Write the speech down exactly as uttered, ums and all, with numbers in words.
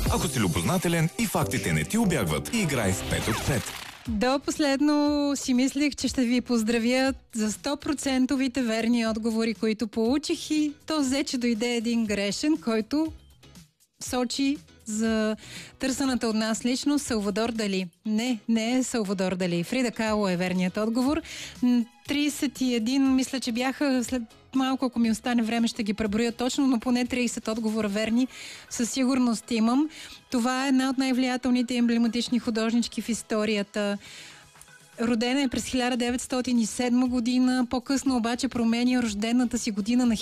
Ако си любознателен и фактите не ти убягват, играй с пет от пет. До последно си мислех, че ще ви поздравя за сто процента верни отговори, които получих, и то взе, че дойде един грешен, който сочи за търсената от нас лично Салвадор Дали. Не, не е Салвадор Дали. Фрида Кало е верният отговор. трийсет и един, мисля, че бяха. След малко, ако ми остане време, ще ги преброя точно, но поне трийсет отговора верни със сигурност имам. Това е една от най-влиятелните и емблематични художнички в историята. Родена е през хиляда деветстотин и седма година, по-късно обаче променя рождената си година на